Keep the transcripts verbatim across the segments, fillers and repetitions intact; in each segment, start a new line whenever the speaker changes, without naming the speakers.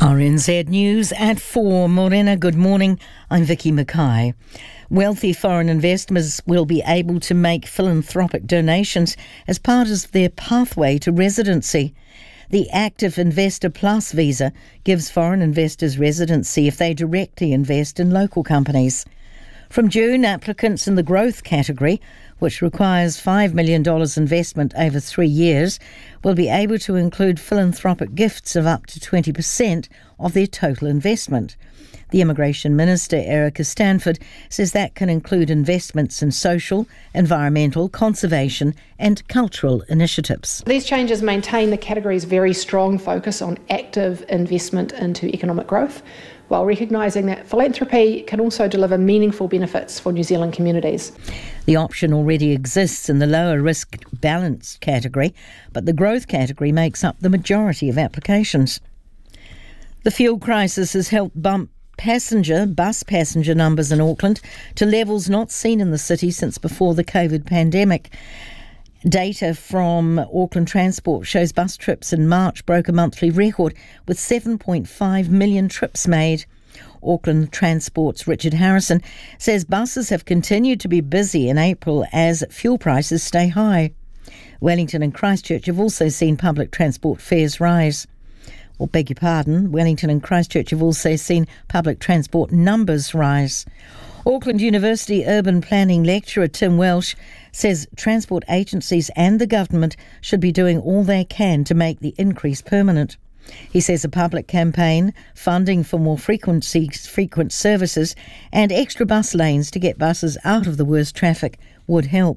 R N Z News at four. Morena, good morning. I'm Vicky Mackay. Wealthy foreign investors will be able to make philanthropic donations as part of their pathway to residency. The Active Investor Plus visa gives foreign investors residency if they directly invest in local companies. From June, applicants in the growth category, which requires five million dollars investment over three years, will be able to include philanthropic gifts of up to twenty percent of their total investment. The Immigration Minister, Erica Stanford, says that can include investments in social, environmental, conservation and cultural initiatives.
These changes maintain the category's very strong focus on active investment into economic growth, while recognising that philanthropy can also deliver meaningful benefits for New Zealand communities.
The option already exists in the lower risk balanced category, but the growth category makes up the majority of applications. The fuel crisis has helped bump passenger, bus passenger numbers in Auckland to levels not seen in the city since before the COVID pandemic. Data from Auckland Transport shows bus trips in March broke a monthly record with seven point five million trips made. Auckland Transport's Richard Harrison says buses have continued to be busy in April as fuel prices stay high. Wellington and Christchurch have also seen public transport fares rise. Or beg your pardon, Wellington and Christchurch have also seen public transport numbers rise. Auckland University urban planning lecturer Tim Welsh says transport agencies and the government should be doing all they can to make the increase permanent. He says a public campaign, funding for more frequency, frequent services and extra bus lanes to get buses out of the worst traffic would help.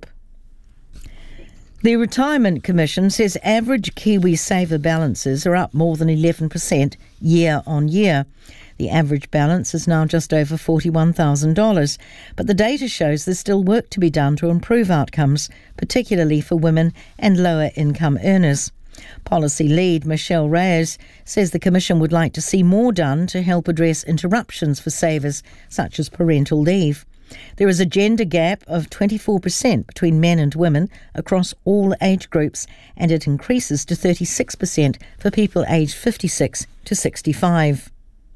The Retirement Commission says average Kiwi saver balances are up more than eleven percent year on year. The average balance is now just over forty-one thousand dollars, but the data shows there's still work to be done to improve outcomes, particularly for women and lower income earners. Policy lead Michelle Reyes says the Commission would like to see more done to help address interruptions for savers, such as parental leave. There is a gender gap of twenty-four percent between men and women across all age groups, and it increases to thirty-six percent for people aged fifty-six to sixty-five.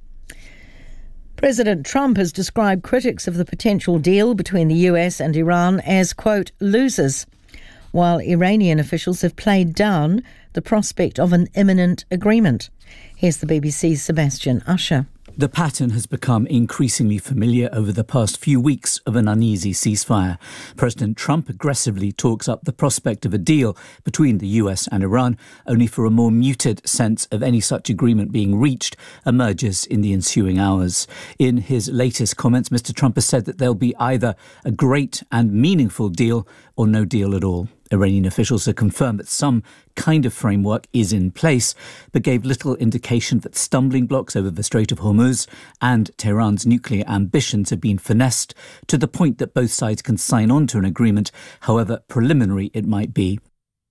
President Trump has described critics of the potential deal between the U S and Iran as, quote, losers, while Iranian officials have played down the prospect of an imminent agreement. Here's the B B C's Sebastian Usher.
The pattern has become increasingly familiar over the past few weeks of an uneasy ceasefire. President Trump aggressively talks up the prospect of a deal between the U S and Iran, only for a more muted sense of any such agreement being reached emerges in the ensuing hours. In his latest comments, Mister Trump has said that there'll be either a great and meaningful deal or no deal at all. Iranian officials have confirmed that some kind of framework is in place, but gave little indication that stumbling blocks over the Strait of Hormuz and Tehran's nuclear ambitions have been finessed to the point that both sides can sign on to an agreement, however preliminary it might be.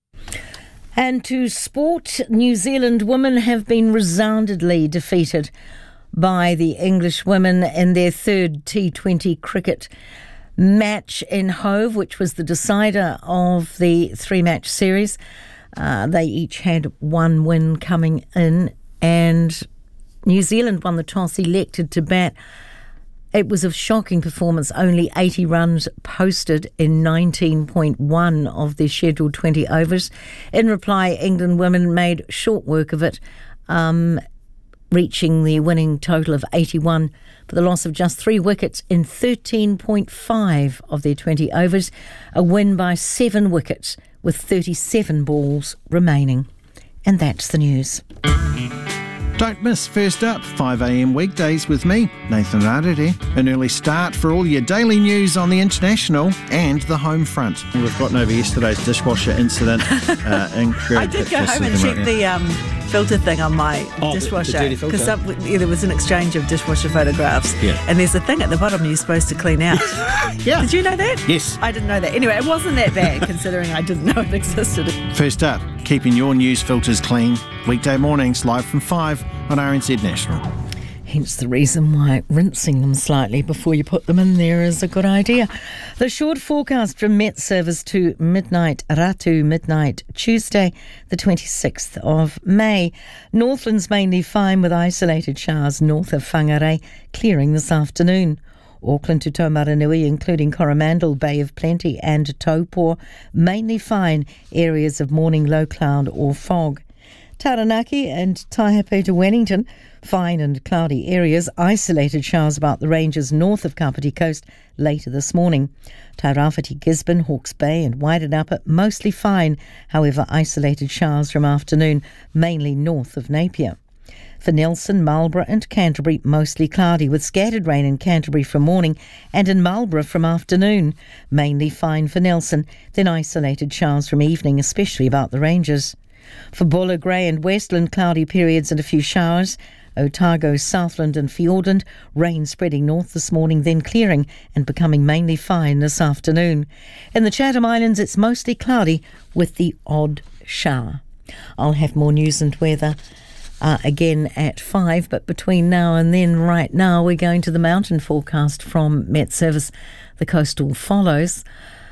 And to sport, New Zealand women have been resoundingly defeated by the English women in their third T twenty cricket match in Hove, which was the decider of the three-match series. Uh, they each had one win coming in, and New Zealand won the toss, elected to bat. It was a shocking performance, only eighty runs posted in nineteen point one of their scheduled twenty overs. In reply, England women made short work of it, um, reaching the winning total of eighty-one for the loss of just three wickets in thirteen point five of their twenty overs, a win by seven wickets with thirty-seven balls remaining. And that's the news.
Don't miss First Up, five a.m. weekdays with me, Nathan Rarere. An early start for all your daily news on the international and the home front. We've gotten over yesterday's dishwasher incident. uh,
I did go home and check the um, filter thing on my oh, dishwasher, because yeah, there was an exchange of dishwasher photographs,
yeah.
and there's a thing at the bottom you're supposed to clean out.
Yeah.
Did you know that?
Yes.
I didn't know that. Anyway, it wasn't that bad considering I didn't know it existed.
First Up, keeping your news filters clean. Weekday mornings live from five on R N Z National.
Hence the reason why rinsing them slightly before you put them in there is a good idea. The short forecast from Met Service to midnight, Ratu midnight, Tuesday the twenty-sixth of May. Northland's mainly fine with isolated showers north of Whangarei, clearing this afternoon. Auckland to Taumaranui, including Coromandel, Bay of Plenty and Taupō, mainly fine, areas of morning low cloud or fog. Taranaki and Taihape to Wellington, fine and cloudy areas, isolated showers about the ranges north of Kapiti Coast later this morning. Tairāwhiti, Gisborne, Hawke's Bay and Wairarapa, mostly fine, however isolated showers from afternoon, mainly north of Napier. For Nelson, Marlborough and Canterbury, mostly cloudy with scattered rain in Canterbury from morning and in Marlborough from afternoon. Mainly fine for Nelson, then isolated showers from evening, especially about the ranges. For Buller, Grey and Westland, cloudy periods and a few showers. Otago, Southland and Fiordland, rain spreading north this morning, then clearing and becoming mainly fine this afternoon. In the Chatham Islands, it's mostly cloudy with the odd shower. I'll have more news and weather uh, again at five, but between now and then, right now, we're going to the mountain forecast from Met Service. The coastal follows.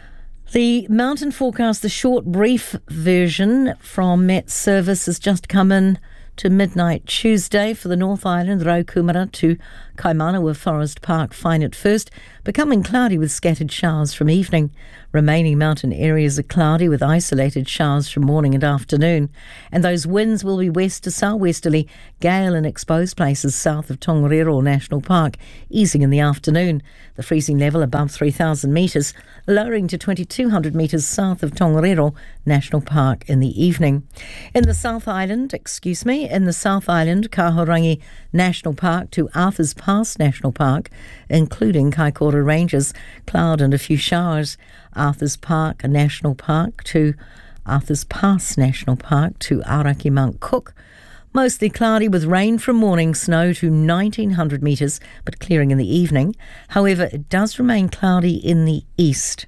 The mountain forecast, the short, brief version from Met Service, has just come in to midnight Tuesday for the North Island, Raukumara to Kaimanawa Forest Park, fine at first, becoming cloudy with scattered showers from evening. Remaining mountain areas are cloudy with isolated showers from morning and afternoon. And those winds will be west to southwesterly, gale in exposed places south of Tongariro National Park, easing in the afternoon. The freezing level above three thousand metres, lowering to twenty-two hundred metres south of Tongariro National Park in the evening. In the South Island, excuse me, in the South Island, Kahurangi National Park to Arthur's Pass National Park, including Kaikoura Ranges, cloud and a few showers. Arthur's Park National Park to Arthur's Pass National Park to Aoraki Mount Cook, mostly cloudy with rain from morning, snow to nineteen hundred metres, but clearing in the evening. However, it does remain cloudy in the east.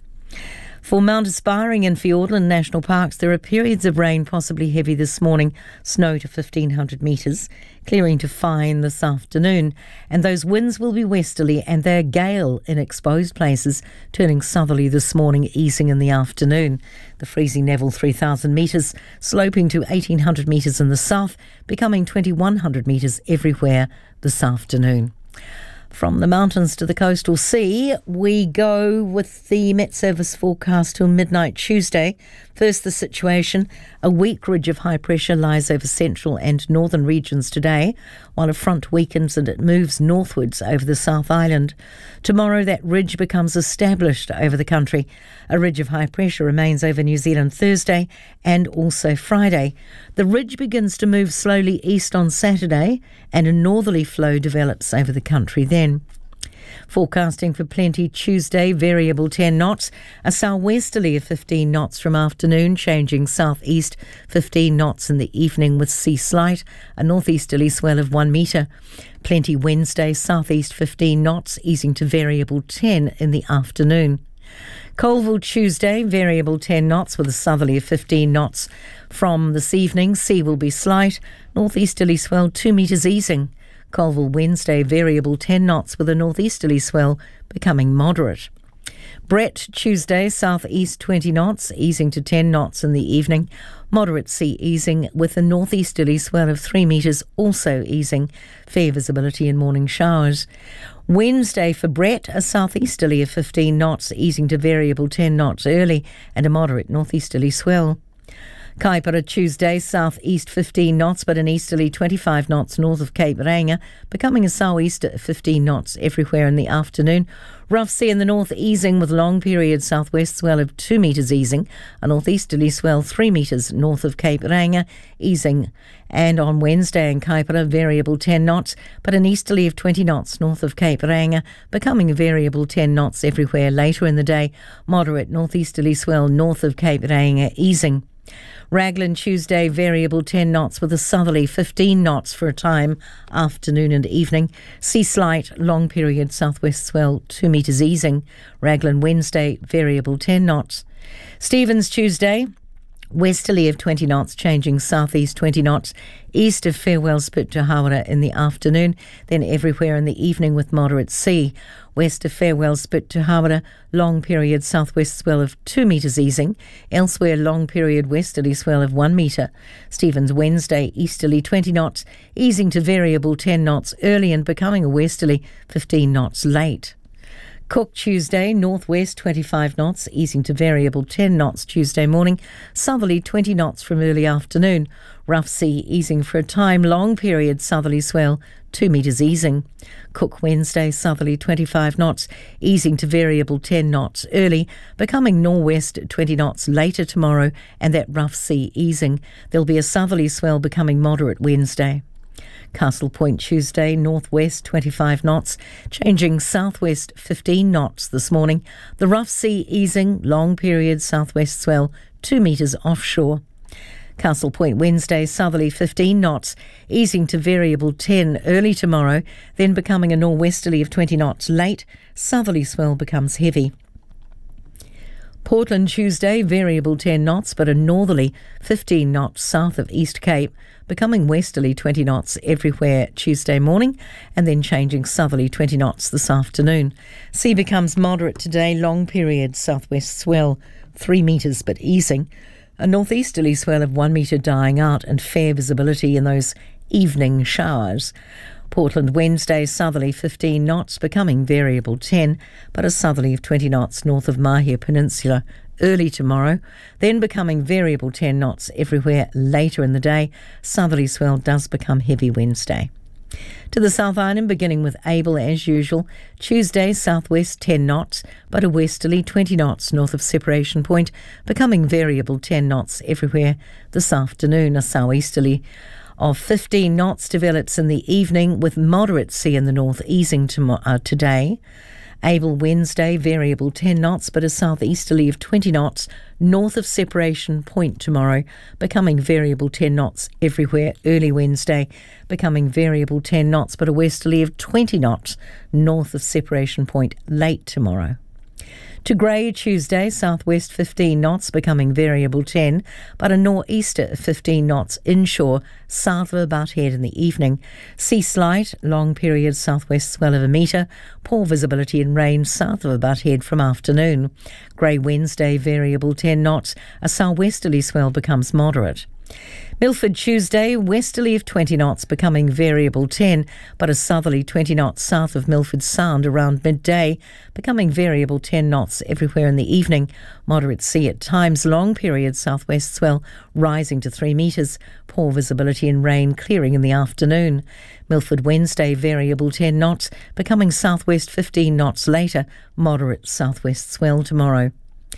For Mount Aspiring and Fiordland National Parks, there are periods of rain, possibly heavy this morning, snow to fifteen hundred metres, clearing to fine this afternoon. And those winds will be westerly and they're gale in exposed places, turning southerly this morning, easing in the afternoon. The freezing level three thousand metres, sloping to eighteen hundred metres in the south, becoming twenty-one hundred metres everywhere this afternoon. From the mountains to the coastal sea, we go with the Met Service forecast till midnight Tuesday. First, the situation. A weak ridge of high pressure lies over central and northern regions today, while a front weakens and it moves northwards over the South Island. Tomorrow, that ridge becomes established over the country. A ridge of high pressure remains over New Zealand Thursday and also Friday. The ridge begins to move slowly east on Saturday, and a northerly flow develops over the country then. Forecasting for plenty Tuesday, variable ten knots, a southwesterly of fifteen knots from afternoon, changing southeast fifteen knots in the evening with sea slight, a northeasterly swell of one metre. Plenty Wednesday, southeast fifteen knots, easing to variable ten in the afternoon. Colville Tuesday, variable ten knots with a southerly of fifteen knots. From this evening, sea will be slight, northeasterly swell two metres easing. Colville Wednesday, variable ten knots with a northeasterly swell becoming moderate. Brett Tuesday, southeast twenty knots, easing to ten knots in the evening. Moderate sea easing with a northeasterly swell of three metres also easing. Fair visibility in morning showers. Wednesday for Brett, a southeasterly of fifteen knots, easing to variable ten knots early and a moderate northeasterly swell. Kaipara Tuesday, southeast fifteen knots, but an easterly twenty-five knots north of Cape Reinga, becoming a southeast at fifteen knots everywhere in the afternoon. Rough sea in the north easing with long period southwest swell of two metres easing, a northeasterly swell three metres north of Cape Reinga easing. And on Wednesday in Kaipara, variable ten knots, but an easterly of twenty knots north of Cape Reinga, becoming a variable ten knots everywhere later in the day. Moderate northeasterly swell north of Cape Reinga easing. Raglan Tuesday, variable ten knots with a southerly fifteen knots for a time, afternoon and evening. Sea slight, long period southwest swell two metres easing. Raglan Wednesday, variable ten knots. Stevens Tuesday, Westerly of twenty knots, changing southeast twenty knots, east of Farewell Spit to Hawera in the afternoon, then everywhere in the evening with moderate sea. West of Farewell Spit to Hawera, long period southwest swell of two metres easing. Elsewhere, long period westerly swell of one metre. Stephens Wednesday, easterly twenty knots, easing to variable ten knots early and becoming a westerly fifteen knots late. Cook Tuesday, northwest twenty-five knots, easing to variable ten knots Tuesday morning. Southerly twenty knots from early afternoon. Rough sea easing for a time, long period southerly swell two metres easing. Cook Wednesday, southerly twenty-five knots, easing to variable ten knots early, becoming nor'west twenty knots later tomorrow, and that rough sea easing. There'll be a southerly swell becoming moderate Wednesday. Castle Point Tuesday, northwest twenty-five knots, changing southwest fifteen knots this morning. The rough sea easing, long period southwest swell two metres offshore. Castle Point Wednesday, southerly fifteen knots, easing to variable ten early tomorrow, then becoming a nor'westerly of twenty knots late. Southerly swell becomes heavy. Portland Tuesday, variable ten knots, but a northerly fifteen knots south of East Cape, becoming westerly twenty knots everywhere Tuesday morning, and then changing southerly twenty knots this afternoon. Sea becomes moderate today, long period southwest swell three metres but easing. A northeasterly swell of one metre dying out, and fair visibility in those evening showers. Portland Wednesday, southerly fifteen knots, becoming variable ten, but a southerly of twenty knots north of Mahia Peninsula early tomorrow, then becoming variable ten knots everywhere later in the day. Southerly swell does become heavy Wednesday. To the South Island, beginning with Able as usual. Tuesday, southwest ten knots, but a westerly twenty knots north of Separation Point, becoming variable ten knots everywhere this afternoon. A southeasterly of fifteen knots develops in the evening, with moderate sea in the north easing to, uh, today. Able Wednesday, variable ten knots, but a southeasterly of twenty knots north of Separation Point tomorrow, becoming variable ten knots everywhere early Wednesday, becoming variable ten knots, but a westerly of twenty knots north of Separation Point late tomorrow. To Grey Tuesday, southwest fifteen knots, becoming variable ten, but a nor'easter of fifteen knots inshore, south of About Head in the evening. Sea slight, long period southwest swell of a metre, poor visibility and rain south of About Head from afternoon. Grey Wednesday, variable ten knots, a southwesterly swell becomes moderate. Milford Tuesday, westerly of twenty knots, becoming variable ten, but a southerly twenty knots south of Milford Sound around midday, becoming variable ten knots everywhere in the evening. Moderate sea at times, long period southwest swell rising to three metres, poor visibility and rain clearing in the afternoon. Milford Wednesday, variable ten knots, becoming southwest fifteen knots later, moderate southwest swell tomorrow.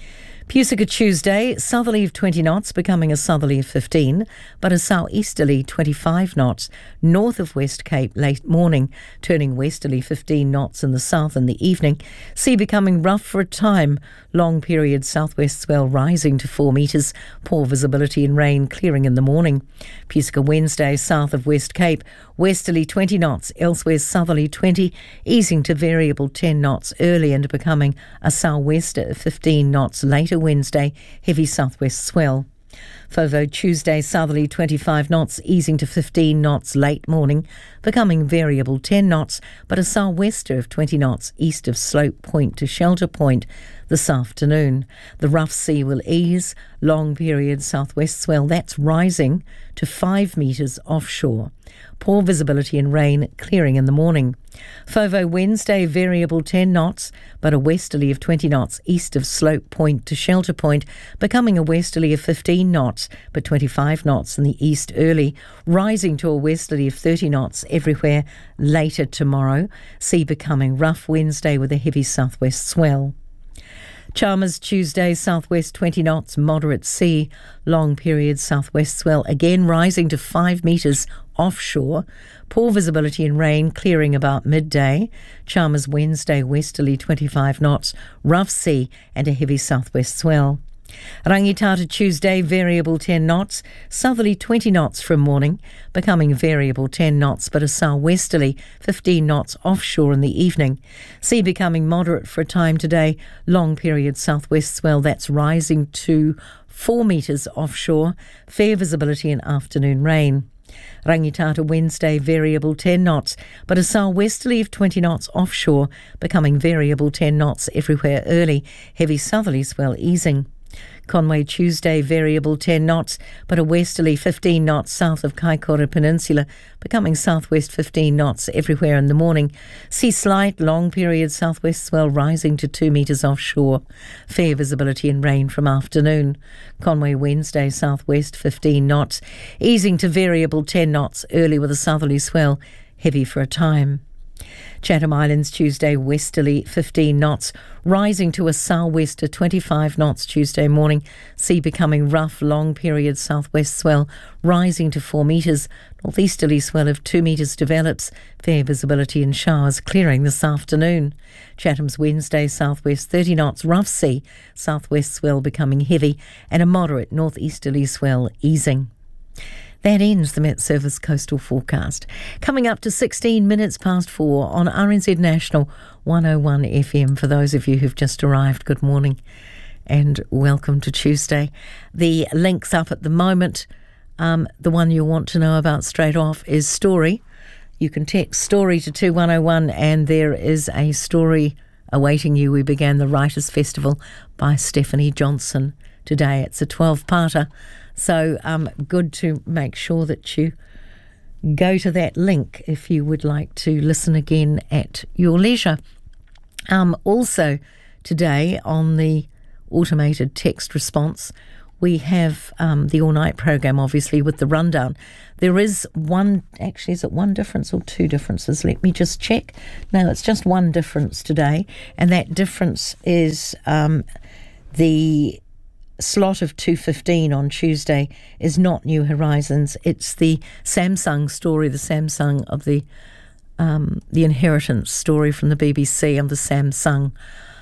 Pusica Tuesday, southerly of twenty knots, becoming a southerly of fifteen, but a southeasterly twenty-five knots north of West Cape late morning, turning westerly fifteen knots in the south in the evening. Sea becoming rough for a time, long period southwest swell rising to four metres, poor visibility and rain clearing in the morning. Pusica Wednesday, south of West Cape, westerly twenty knots, elsewhere southerly twenty, easing to variable ten knots early and becoming a sou'wester of fifteen knots later Wednesday, heavy southwest swell. Fovo Tuesday, southerly twenty-five knots, easing to fifteen knots late morning, becoming variable ten knots, but a sou'wester of twenty knots east of Slope Point to Shelter Point this afternoon. The rough sea will ease, long period southwest swell, that's rising to five metres offshore. Poor visibility and rain clearing in the morning. Fovo Wednesday, variable ten knots, but a westerly of twenty knots east of Slope Point to Shelter Point, becoming a westerly of fifteen knots, but twenty-five knots in the east early, rising to a westerly of thirty knots everywhere later tomorrow. Sea becoming rough Wednesday with a heavy southwest swell. Chalmers Tuesday, southwest twenty knots, moderate sea, long period southwest swell, again rising to five metres offshore. Poor visibility and rain clearing about midday. Chalmers Wednesday, westerly twenty-five knots, rough sea and a heavy southwest swell. Rangitata Tuesday, variable ten knots, southerly twenty knots from morning, becoming variable ten knots, but a sou'westerly fifteen knots offshore in the evening. Sea becoming moderate for a time today, long period southwest swell, that's rising to four metres offshore, fair visibility and afternoon rain. Rangitata Wednesday, variable ten knots, but a southwesterly of twenty knots offshore, becoming variable ten knots everywhere early, heavy southerly swell easing. Conway Tuesday, variable ten knots, but a westerly fifteen knots south of Kaikoura Peninsula, becoming southwest fifteen knots everywhere in the morning. See slight long period southwest swell rising to two metres offshore. Fair visibility and rain from afternoon. Conway Wednesday, southwest fifteen knots, easing to variable ten knots early with a southerly swell, heavy for a time. Chatham Islands Tuesday, westerly fifteen knots, rising to a southwester twenty-five knots Tuesday morning. Sea becoming rough, long period southwest swell, rising to four metres. Northeasterly swell of two metres develops. Fair visibility and showers clearing this afternoon. Chatham's Wednesday, southwest thirty knots, rough sea, southwest swell becoming heavy, and a moderate northeasterly swell easing. That ends the Met Service coastal forecast. Coming up to sixteen minutes past four on R N Z National one oh one F M. For those of you who've just arrived, good morning and welcome to Tuesday. The link's up at the moment. Um, the one you'll want to know about straight off is Story. You can text Story to two one oh one and there is a story awaiting you. We began the Writers' Festival by Stephanie Johnson today. It's a twelve-parter. So um, good to make sure that you go to that link if you would like to listen again at your leisure. Um, also today on the automated text response, we have um, the all-night program, obviously, with the rundown. There is one, actually, is it one difference or two differences? Let me just check. No, it's just one difference today, and that difference is um, the slot of two fifteen on Tuesday is not New Horizons. It's the Samsung story, the Samsung of the um, the inheritance story from the B B C of the Samsung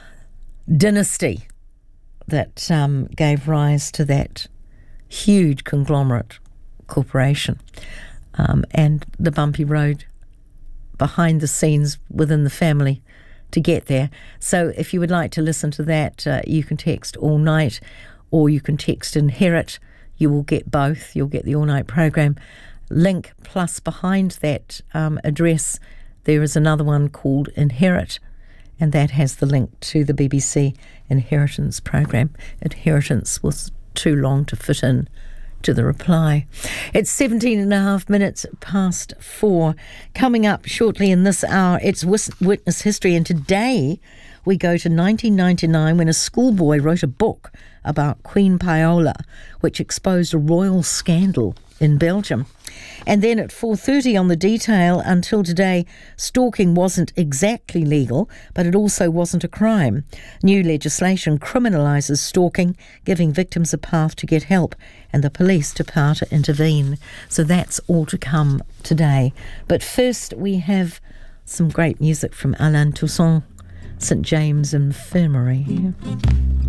dynasty that um, gave rise to that huge conglomerate corporation um, and the bumpy road behind the scenes within the family to get there. So if you would like to listen to that, uh, you can text all night, or you can text Inherit. You will get both. You'll get the all-night program link, plus behind that um, address there is another one called Inherit, and that has the link to the B B C Inheritance program. Inheritance was too long to fit in to the reply. It's seventeen and a half minutes past four. Coming up shortly in this hour, it's Witness History, and today we go to nineteen ninety-nine when a schoolboy wrote a book about Queen Paola, which exposed a royal scandal in Belgium. And then at four thirty on The Detail, until today, stalking wasn't exactly legal, but it also wasn't a crime. New legislation criminalises stalking, giving victims a path to get help and the police to power to intervene. So that's all to come today. But first we have some great music from Alain Toussaint, Saint James Infirmary.